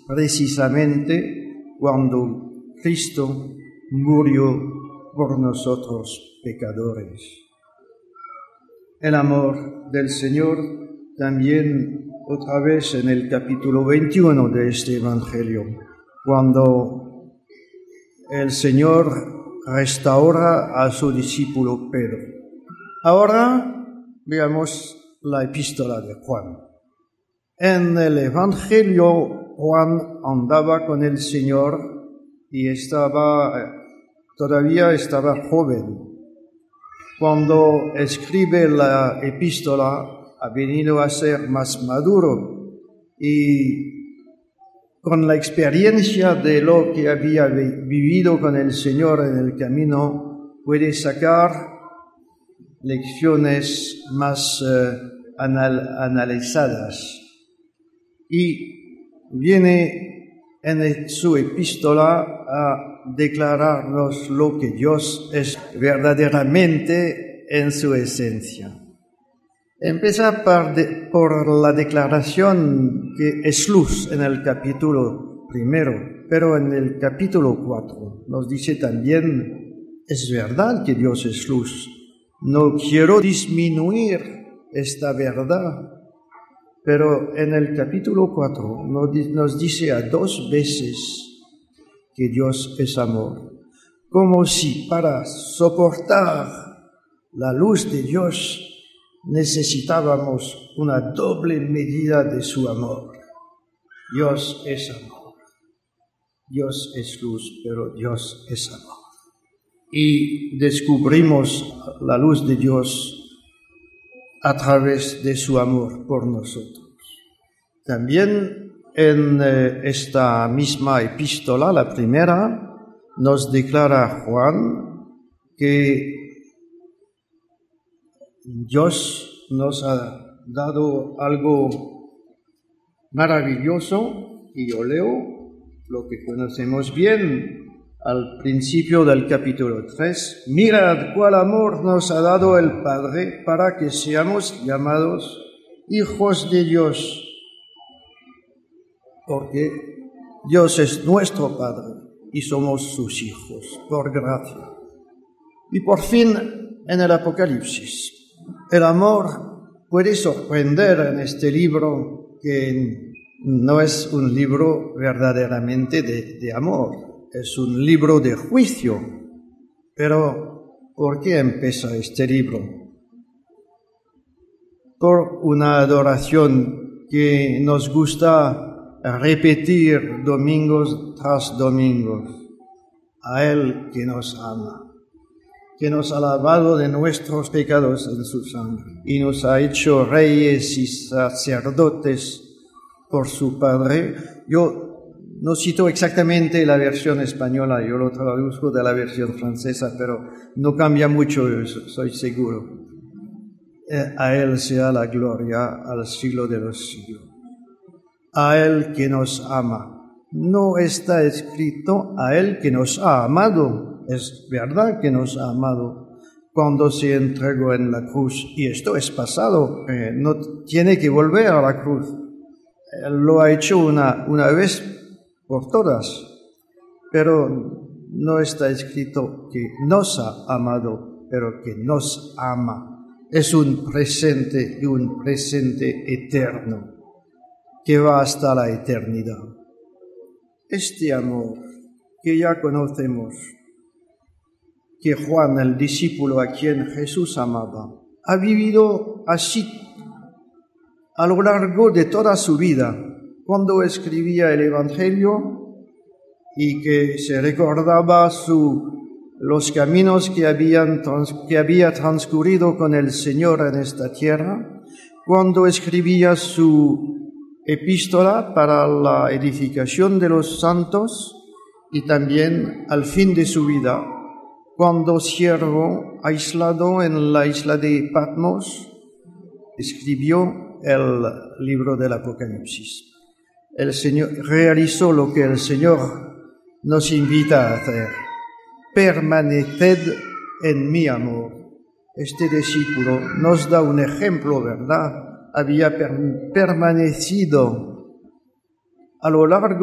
precisamente cuando Cristo murió por nosotros pecadores. El amor del Señor también otra vez en el capítulo 21 de este Evangelio, cuando el Señor restaura a su discípulo Pedro. Ahora veamos la epístola de Juan. En el Evangelio, Juan andaba con el Señor y todavía estaba joven. Cuando escribe la epístola, ha venido a ser más maduro y con la experiencia de lo que había vivido con el Señor en el camino, puede sacar lecciones más analizadas. Y viene en su epístola a declararnos lo que Dios es verdaderamente en su esencia. Empieza por la declaración que es luz en el capítulo 1, pero en el capítulo 4 nos dice también, es verdad que Dios es luz. No quiero disminuir esta verdad, pero en el capítulo 4 nos dice a 2 veces que Dios es amor, como si para soportar la luz de Dios necesitábamos una doble medida de su amor. Dios es amor, Dios es luz, pero Dios es amor. Y descubrimos la luz de Dios a través de su amor por nosotros. También en esta misma epístola, la primera, nos declara Juan que Dios nos ha dado algo maravilloso, y yo leo lo que conocemos bien al principio del capítulo 3. Mirad cuál amor nos ha dado el Padre para que seamos llamados hijos de Dios, porque Dios es nuestro Padre y somos sus hijos por gracia. Y por fin, en el Apocalipsis, el amor puede sorprender en este libro, que no es un libro verdaderamente de amor, es un libro de juicio. Pero, ¿por qué empieza este libro? Por una adoración que nos gusta repetir domingos tras domingos, a Él que nos ama, que nos ha lavado de nuestros pecados en su sangre y nos ha hecho reyes y sacerdotes por su Padre. Yo no cito exactamente la versión española, yo lo traduzco de la versión francesa, pero no cambia mucho eso, soy seguro. A Él sea la gloria al siglo de los siglos. A Él que nos ama. No está escrito a Él que nos ha amado. Es verdad que nos ha amado cuando se entregó en la cruz, y esto es pasado, no tiene que volver a la cruz. Él lo ha hecho una vez por todas, pero no está escrito que nos ha amado, pero que nos ama. Es un presente y un presente eterno que va hasta la eternidad. Este amor que ya conocemos, que Juan, el discípulo a quien Jesús amaba, ha vivido así a lo largo de toda su vida. Cuando escribía el Evangelio y que se recordaba los caminos que había transcurrido con el Señor en esta tierra, cuando escribía su epístola para la edificación de los santos, y también al fin de su vida, cuando siervo aislado en la isla de Patmos, escribió el libro del Apocalipsis. El Señor realizó lo que el Señor nos invita a hacer: permaneced en mi amor. Este discípulo nos da un ejemplo, ¿verdad? Había permanecido a lo largo